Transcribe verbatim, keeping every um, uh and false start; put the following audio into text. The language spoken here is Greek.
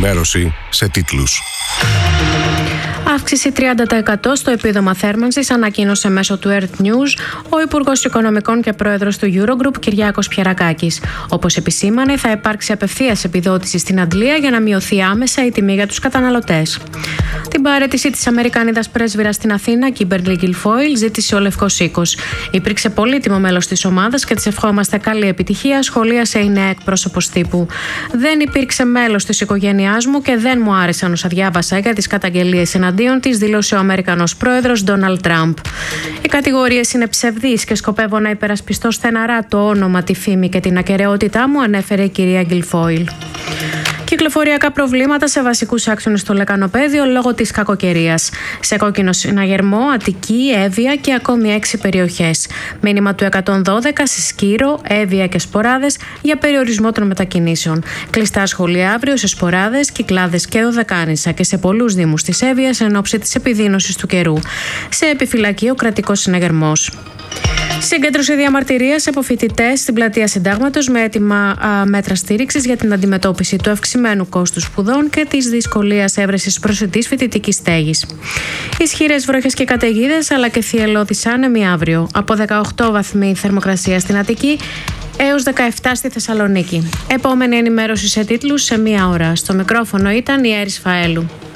ενημέρωση σε τίτλους. Αύξηση τριάντα τοις εκατό στο επίδομα θέρμανσης ανακοίνωσε μέσω του Earth News ο Υπουργός Οικονομικών και Πρόεδρος του Eurogroup Κυριάκος Πιερακάκης. Όπως επισήμανε, θα υπάρξει απευθείας επιδότηση στην αντλία για να μειωθεί άμεσα η τιμή για τους καταναλωτές. Την παραίτηση της Αμερικάνιδας πρέσβυρας στην Αθήνα, Kimberly Guilfoyle, ζήτησε ο Λευκός Οίκος. Υπήρξε πολύτιμο μέλος της ομάδας και της ευχόμαστε καλή επιτυχία, σχολίασε η νέα εκπρόσωπος τύπου. Δεν υπήρξε μέλος της οικογένειάς μου και δεν μου άρεσαν όσα διάβασα για τις καταγγελίες εναντίον της, δήλωσε ο Αμερικανός πρόεδρος Ντόναλντ Τραμπ. Οι κατηγορίες είναι ψευδείς και σκοπεύω να υπερασπιστώ στεναρά το όνομα, τη φήμη και την ακεραιότητά μου, ανέφερε η κυρία Guilfoyle. Κυκλοφοριακά προβλήματα σε βασικούς άξονες στο λεκανοπέδιο λόγω της κακοκαιρίας. Σε κόκκινο συναγερμό, Αττική, Εύβοια και ακόμη έξι περιοχές. Μήνυμα του εκατόν δώδεκα σε Σκύρο, Εύβοια και Σποράδες για περιορισμό των μετακινήσεων. Κλειστά σχολεία αύριο σε Σποράδες, Κυκλάδες και Δωδεκάνησα και σε πολλούς δήμους της Εύβοιας εν ώψη της επιδείνωσης του καιρού. Σε επιφυλακή ο κρατικός συναγερμός. Συγκέντρωση διαμαρτυρίας από φοιτητές στην πλατεία Συντάγματος με έτοιμα α, μέτρα στήριξης για την αντιμετώπιση του αυξημένου κόστους σπουδών και της δυσκολίας έβρεσης προσιτής φοιτητικής στέγης. Ισχυρές βροχές και καταιγίδες αλλά και θυελλώδης άνεμοι αύριο. Από δεκαοκτώ βαθμοί θερμοκρασία στην Αττική έως δεκαεπτά στη Θεσσαλονίκη. Επόμενη ενημέρωση σε τίτλους σε μία ώρα. Στο μικρόφωνο ήταν η Έρης Φαέλου.